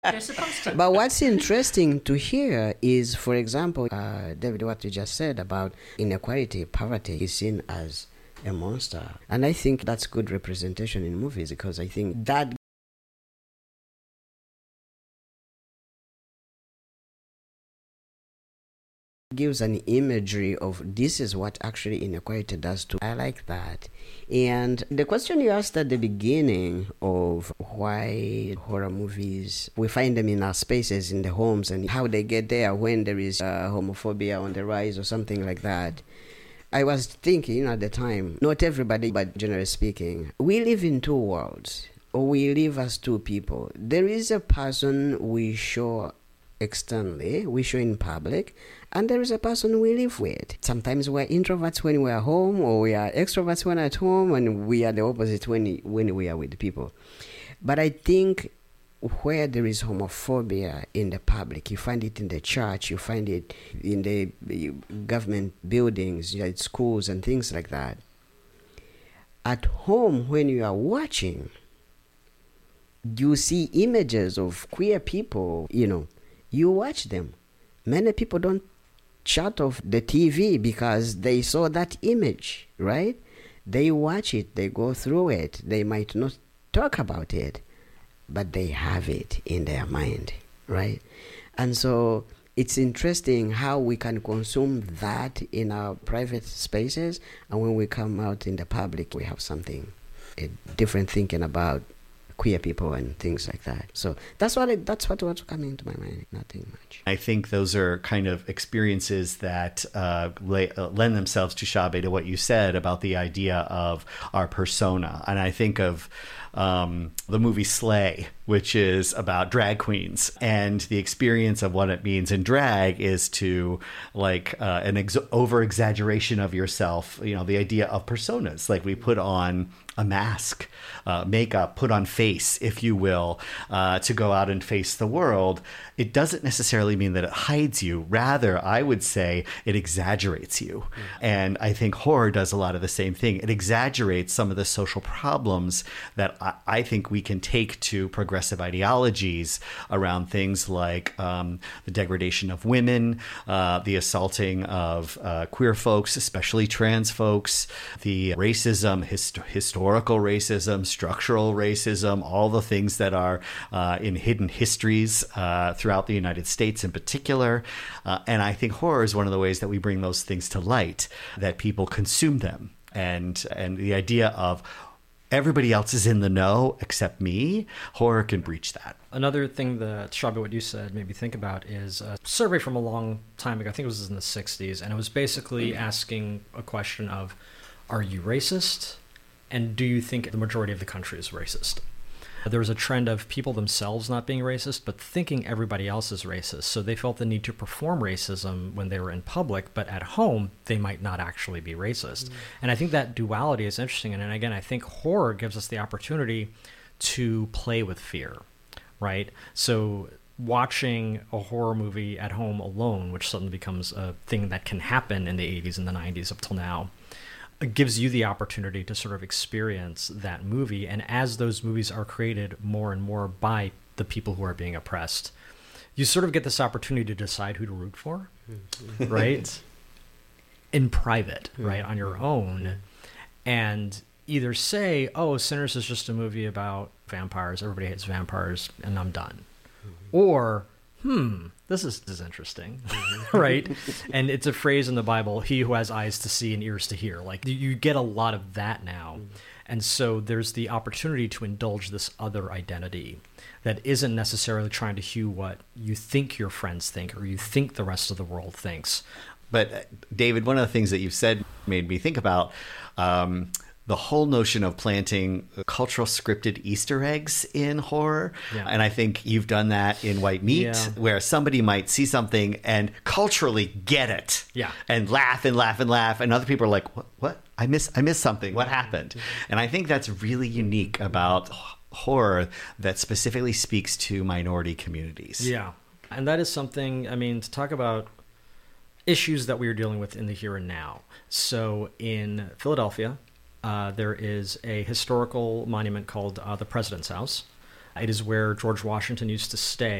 They're supposed to. But what's interesting to hear is, for example, David, what you just said about inequality, poverty is seen as a monster. And I think that's good representation in movies, because I think that gives an imagery of this is what actually inequality does to. I like that. And the question you asked at the beginning of why horror movies, we find them in our spaces, in the homes, and how they get there when there is homophobia on the rise or something like that. I was thinking at the time, not everybody, but generally speaking, we live in two worlds, or we live as two people. There is a person we show externally, we show in public, and there is a person we live with. Sometimes we're introverts when we're home, or we are extroverts when at home, and we are the opposite when we are with people. But I think where there is homophobia in the public, you find it in the church, you find it in the government buildings, schools and things like that. At home, when you are watching, you see images of queer people, you watch them. Many people don't shut off the TV because they saw that image, right? They watch it, they go through it. They might not talk about it, but they have it in their mind, right? And so it's interesting how we can consume that in our private spaces, and when we come out in the public, we have something, a different thinking about queer people and things like that. So that's what's coming to my mind. Nothing much. I think those are kind of experiences that lend themselves to Shabe, to what you said about the idea of our persona. And I think of the movie Slay, which is about drag queens, and the experience of what it means in drag is to like an over exaggeration of yourself. The idea of personas, like we put on a mask, makeup, put on face, if you will, to go out and face the world. It doesn't necessarily mean that it hides you. Rather, I would say it exaggerates you. And I think horror does a lot of the same thing. It exaggerates some of the social problems that I think we can take to progressive ideologies around things like the degradation of women, the assaulting of queer folks, especially trans folks, the racism, historical racism, structural racism, all the things that are in hidden histories throughout the United States in particular. And I think horror is one of the ways that we bring those things to light, that people consume them. And the idea of everybody else is in the know except me, horror can breach that. Another thing that, Shabe, what you said made me think about is a survey from a long time ago. I think it was in the 60s. And it was basically asking a question of, are you racist? And do you think the majority of the country is racist? There was a trend of people themselves not being racist, but thinking everybody else is racist. So they felt the need to perform racism when they were in public, but at home, they might not actually be racist. And I think that duality is interesting. And again, I think horror gives us the opportunity to play with fear, right? So watching a horror movie at home alone, which suddenly becomes a thing that can happen in the 80s and the 90s up till now, it gives you the opportunity to sort of experience that movie. And as those movies are created more and more by the people who are being oppressed, you sort of get this opportunity to decide who to root for, right? In private, right? On your own. And either say, oh, Sinners is just a movie about vampires. Everybody hates vampires and I'm done. Or, this is interesting, right? And it's a phrase in the Bible, he who has eyes to see and ears to hear. Like, you get a lot of that now. And so there's the opportunity to indulge this other identity that isn't necessarily trying to hew what you think your friends think or you think the rest of the world thinks. But David, one of the things that you've said made me think about the whole notion of planting cultural scripted Easter eggs in horror. Yeah. And I think you've done that in White Meat, where somebody might see something and culturally get it. Yeah. And laugh and laugh and laugh. And other people are like, what? I missed something. What happened? And I think that's really unique about horror that specifically speaks to minority communities. Yeah. And that is something, to talk about issues that we are dealing with in the here and now. So in Philadelphia, there is a historical monument called the President's House, It is where George Washington used to stay.